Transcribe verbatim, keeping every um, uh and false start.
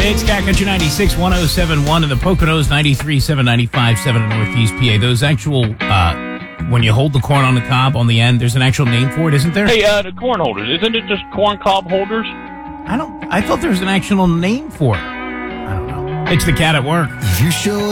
It's Cat Country ninety-six, one oh seven point one in the Poconos, ninety-three point seven, ninety-five point seven in Northeast P A. Those actual, uh, when you hold the corn on the cob on the end, there's an actual name for it, isn't there? Hey, uh, the corn holders. Isn't it just corn cob holders? I don't, I thought there was an actual name for it. I don't know. It's the Cat at Work. If you showed